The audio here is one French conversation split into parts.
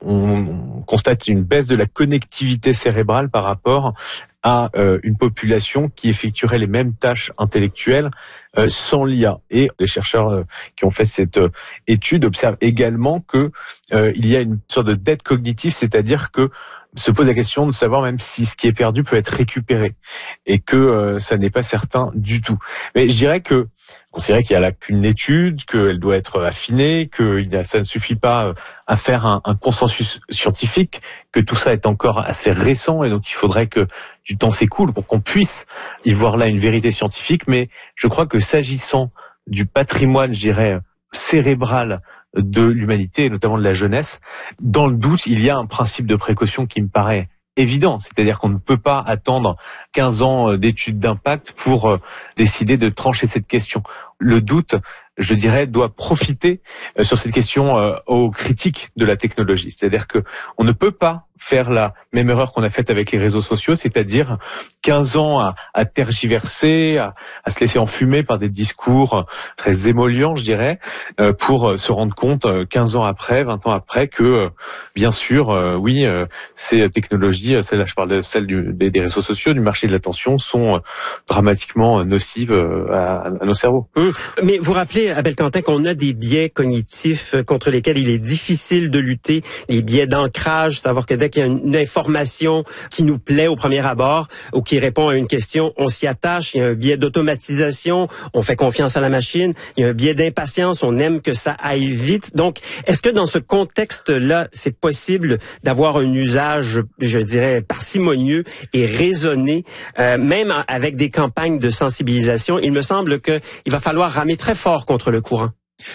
on constate une baisse de la connectivité cérébrale par rapport à une population qui effectuerait les mêmes tâches intellectuelles sans l'IA. Et les chercheurs qui ont fait cette étude observent également que il y a une sorte de dette cognitive, c'est-à-dire que se pose la question de savoir même si ce qui est perdu peut être récupéré et que ça n'est pas certain du tout. Mais je dirais que considérer qu'il n'y a là qu'une étude, qu'elle doit être affinée, que ça ne suffit pas à faire un consensus scientifique, que tout ça est encore assez récent et donc il faudrait que du temps s'écoule pour qu'on puisse y voir là une vérité scientifique. Mais je crois que s'agissant du patrimoine, je dirais, cérébral de l'humanité et notamment de la jeunesse, dans le doute, il y a un principe de précaution qui me paraît évident, c'est-à-dire qu'on ne peut pas attendre 15 ans d'études d'impact pour décider de trancher cette question. Le doute, je dirais, doit profiter sur cette question aux critiques de la technologie. C'est-à-dire que on ne peut pas faire la même erreur qu'on a faite avec les réseaux sociaux, c'est-à-dire 15 ans à tergiverser, à se laisser enfumer par des discours très émollients, je dirais, pour se rendre compte 15 ans après, 20 ans après, que bien sûr, oui, ces technologies, celle-là, je parle de celle des réseaux sociaux, du marché de l'attention, sont dramatiquement nocives à nos cerveaux. Mais vous rappelez, Abel Quentin, qu'on a des biais cognitifs contre lesquels il est difficile de lutter, les biais d'ancrage, savoir que dès qu'il y a une information qui nous plaît au premier abord ou qui répond à une question, on s'y attache. Il y a un biais d'automatisation, on fait confiance à la machine. Il y a un biais d'impatience, on aime que ça aille vite. Donc, est-ce que dans ce contexte-là, c'est possible d'avoir un usage, je dirais, parcimonieux et raisonné, même avec des campagnes de sensibilisation? Il me semble qu'il va falloir ramer très fort contre le courant.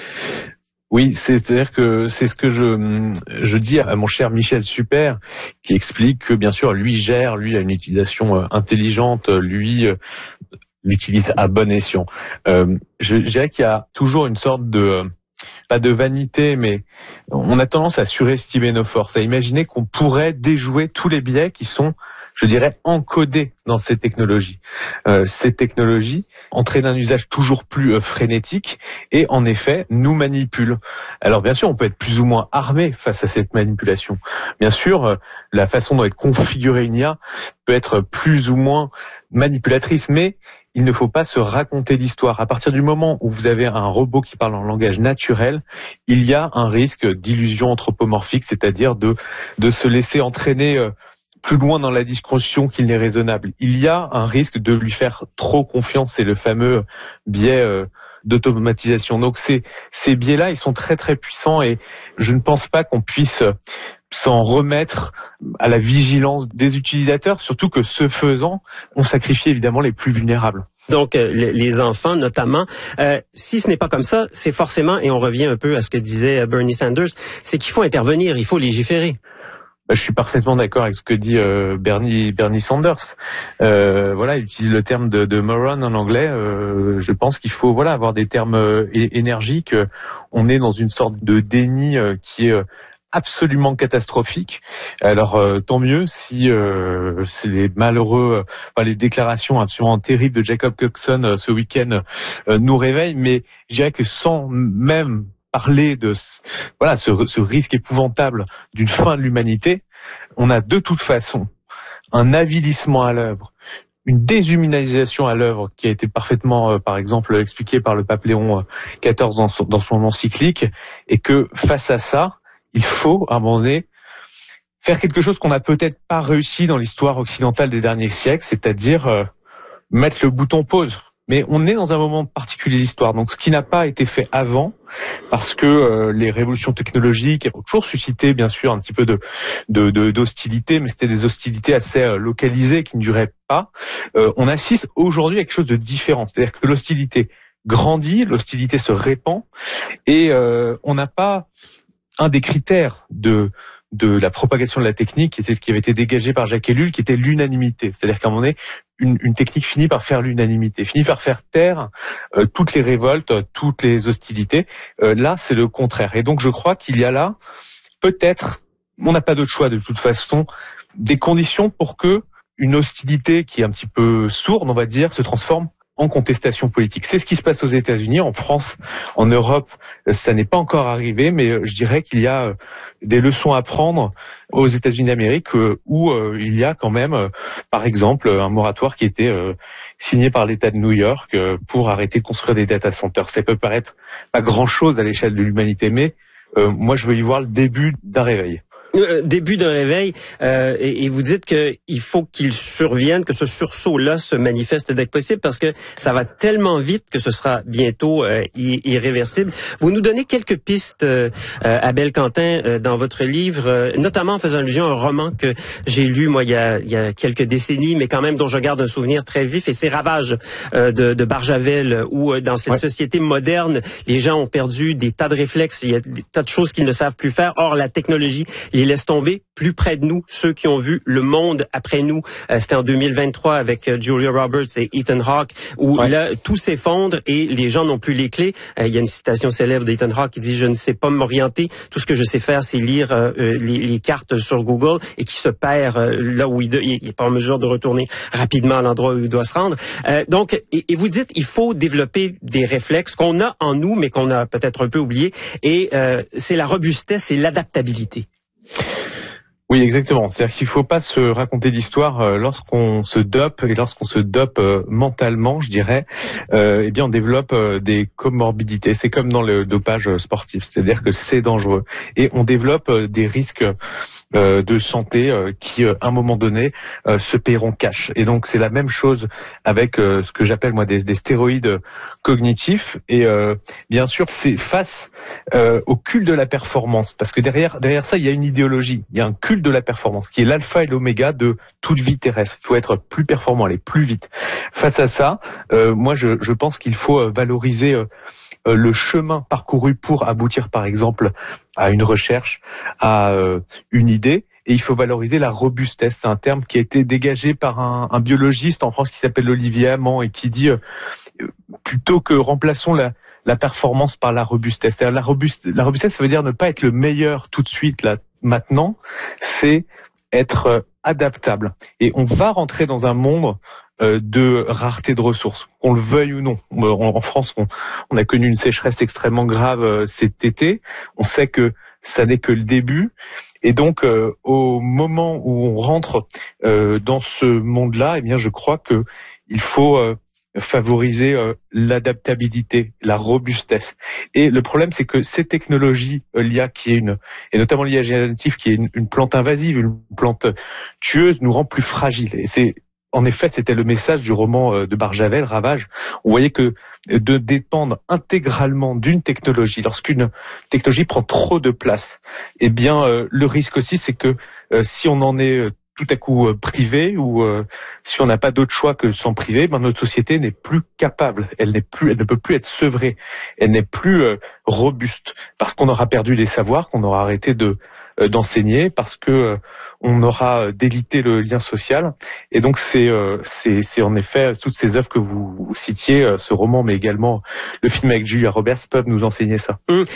Oui, c'est-à-dire que c'est ce que je dis à mon cher Michel Super, qui explique que bien sûr lui a une utilisation intelligente, lui l'utilise à bon escient. Je dirais qu'il y a toujours une sorte de pas de vanité, mais on a tendance à surestimer nos forces, à imaginer qu'on pourrait déjouer tous les biais qui sont, je dirais, encodés dans ces technologies. Ces technologies entraînent un usage toujours plus frénétique et en effet nous manipulent. Alors bien sûr, on peut être plus ou moins armé face à cette manipulation. Bien sûr, la façon dont est configurée une IA peut être plus ou moins manipulatrice, mais il ne faut pas se raconter l'histoire. À partir du moment où vous avez un robot qui parle en langage naturel, il y a un risque d'illusion anthropomorphique, c'est-à-dire de se laisser entraîner plus loin dans la discussion qu'il n'est raisonnable. Il y a un risque de lui faire trop confiance, c'est le fameux biais d'automatisation. Donc ces biais-là, ils sont très très puissants et je ne pense pas qu'on puisse s'en remettre à la vigilance des utilisateurs, surtout que ce faisant, on sacrifie évidemment les plus vulnérables. Donc, les enfants notamment. Si ce n'est pas comme ça, c'est forcément, et on revient un peu à ce que disait Bernie Sanders, c'est qu'il faut intervenir, il faut légiférer. Je suis parfaitement d'accord avec ce que dit Bernie Sanders. Voilà, il utilise le terme de moron en anglais. Je pense qu'il faut avoir des termes énergiques. On est dans une sorte de déni qui est absolument catastrophique. Alors tant mieux si c'est les malheureux, les déclarations absolument terribles de Jacob Coxon ce week-end nous réveillent, mais je dirais que sans même parler de ce risque épouvantable d'une fin de l'humanité, on a de toute façon un avilissement à l'œuvre, une déshumanisation à l'œuvre qui a été parfaitement, par exemple, expliquée par le pape Léon XIV dans son encyclique, et que face à ça, il faut, à un moment donné, faire quelque chose qu'on n'a peut-être pas réussi dans l'histoire occidentale des derniers siècles, c'est-à-dire mettre le bouton pause. Mais on est dans un moment particulier de l'histoire, donc ce qui n'a pas été fait parce que les révolutions technologiques ont toujours suscité, bien sûr, un petit peu d'hostilité, mais c'était des hostilités assez localisées qui ne duraient pas. On assiste aujourd'hui à quelque chose de différent, c'est-à-dire que l'hostilité grandit, l'hostilité se répand, et on n'a pas un des critères de la propagation de la technique, qui était ce qui avait été dégagé par Jacques Ellul, qui était l'unanimité. C'est-à-dire qu'à un moment donné, une technique finit par faire l'unanimité, finit par faire taire toutes les révoltes, toutes les hostilités. Là, c'est le contraire. Et donc, je crois qu'il y a là, peut-être, on n'a pas d'autre choix de toute façon, des conditions pour que une hostilité qui est un petit peu sourde, on va dire, se transforme en contestation politique. C'est ce qui se passe aux États-Unis, en France, en Europe, ça n'est pas encore arrivé, mais je dirais qu'il y a des leçons à prendre aux États-Unis d'Amérique où il y a quand même, par exemple, un moratoire qui était signé par l'État de New York pour arrêter de construire des data centers. Ça peut paraître pas grand-chose à l'échelle de l'humanité, mais moi je veux y voir le début d'un réveil. Début d'un réveil, et vous dites qu'il faut qu'il survienne, que ce sursaut-là se manifeste dès que possible, parce que ça va tellement vite que ce sera bientôt irréversible. Vous nous donnez quelques pistes, Abel Quentin, dans votre livre, notamment en faisant allusion à un roman que j'ai lu, moi, il y a quelques décennies, mais quand même dont je garde un souvenir très vif, et c'est Ravages de Barjavel, où dans cette société moderne, les gens ont perdu des tas de réflexes, il y a des tas de choses qu'ils ne savent plus faire. Or, la technologie les laisse tomber plus près de nous. Ceux qui ont vu Le Monde après nous, c'était en 2023 avec Julia Roberts et Ethan Hawke, où là tout s'effondre et les gens n'ont plus les clés. Il y a une citation célèbre d'Ethan Hawke qui dit: je ne sais pas m'orienter, tout ce que je sais faire c'est lire les cartes sur Google, et qui se perd là où il n'est pas en mesure de retourner rapidement à l'endroit où il doit se rendre. Donc, et vous dites il faut développer des réflexes qu'on a en nous mais qu'on a peut-être un peu oublié, et c'est la robustesse, c'est l'adaptabilité. Oui, exactement. C'est-à-dire qu'il ne faut pas se raconter d'histoire lorsqu'on se dope, et lorsqu'on se dope mentalement, je dirais, eh bien on développe des comorbidités. C'est comme dans le dopage sportif, c'est-à-dire que c'est dangereux et on développe des risques de santé qui, à un moment donné, se paieront cash. Et donc c'est la même chose avec ce que j'appelle moi des stéroïdes cognitifs. Et bien sûr, c'est face au culte de la performance, parce que derrière ça, il y a une idéologie, il y a un culte de la performance qui est l'alpha et l'oméga de toute vie terrestre. Il faut être plus performant, aller plus vite. Face à ça, moi je pense qu'il faut valoriser le chemin parcouru pour aboutir, par exemple, à une recherche, à une idée. Et il faut valoriser la robustesse. C'est un terme qui a été dégagé par un biologiste en France qui s'appelle Olivier Amand et qui dit plutôt que remplaçons la performance par la robustesse. C'est-à-dire la robustesse, ça veut dire ne pas être le meilleur tout de suite, là, maintenant. C'est être adaptable. Et on va rentrer dans un monde de rareté de ressources, qu'on le veuille ou non. En France, on a connu une sécheresse extrêmement grave cet été. On sait que ça n'est que le début. Et donc, au moment où on rentre dans ce monde-là, eh bien, je crois que il faut favoriser l'adaptabilité, la robustesse. Et le problème, c'est que ces technologies, l'IA et notamment l'IA générative, qui est une plante invasive, une plante tueuse, nous rend plus fragiles. Et en effet, c'était le message du roman de Barjavel, Ravages. On voyait que de dépendre intégralement d'une technologie, lorsqu'une technologie prend trop de place, eh bien, le risque aussi, c'est que si on en est tout à coup privé, ou si on n'a pas d'autre choix que s'en priver, ben notre société n'est plus capable. Elle ne peut plus être sevrée. Elle n'est plus robuste, parce qu'on aura perdu les savoirs, qu'on aura arrêté d'enseigner, parce que on aura délité le lien social. Et donc c'est en effet toutes ces œuvres que vous citiez, ce roman, mais également le film avec Julia Roberts, peuvent nous enseigner ça.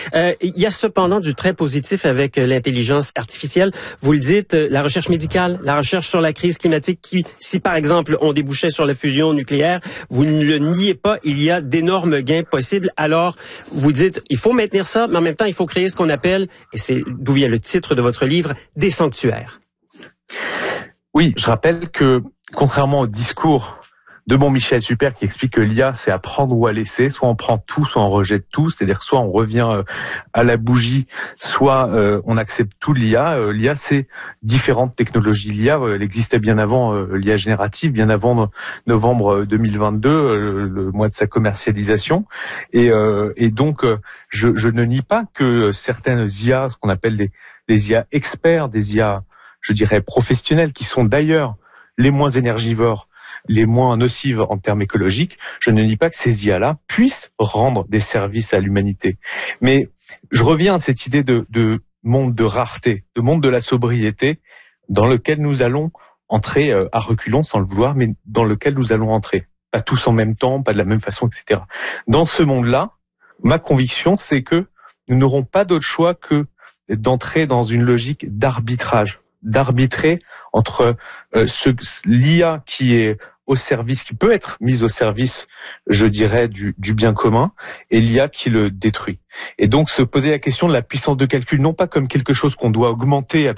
Il y a cependant du très positif avec l'intelligence artificielle. Vous le dites, la recherche médicale, la recherche sur la crise climatique, qui, si par exemple on débouchait sur la fusion nucléaire, vous ne le niez pas, il y a d'énormes gains possibles. Alors vous dites, il faut maintenir ça, mais en même temps il faut créer ce qu'on appelle, et c'est d'où vient le titre de votre livre, des sanctuaires. Oui, je rappelle que, contrairement au discours de bon Michel Super qui explique que l'IA, c'est à prendre ou à laisser, soit on prend tout, soit on rejette tout, c'est-à-dire que soit on revient à la bougie, soit on accepte tout l'IA. L'IA, c'est différentes technologies. L'IA, elle existait bien avant l'IA générative, bien avant novembre 2022, le mois de sa commercialisation. Et donc, je ne nie pas que certaines IA, ce qu'on appelle les IA experts, des IA, je dirais professionnelles, qui sont d'ailleurs les moins énergivores, les moins nocives en termes écologiques, je ne nie pas que ces IA-là puissent rendre des services à l'humanité. Mais je reviens à cette idée de monde de rareté, de monde de la sobriété, dans lequel nous allons entrer à reculons sans le vouloir, mais dans lequel nous allons entrer. Pas tous en même temps, pas de la même façon, etc. Dans ce monde-là, ma conviction, c'est que nous n'aurons pas d'autre choix que d'entrer dans une logique d'arbitrer entre l'IA qui est au service, qui peut être mise au service, je dirais, du bien commun, et l'IA qui le détruit. Et donc se poser la question de la puissance de calcul, non pas comme quelque chose qu'on doit augmenter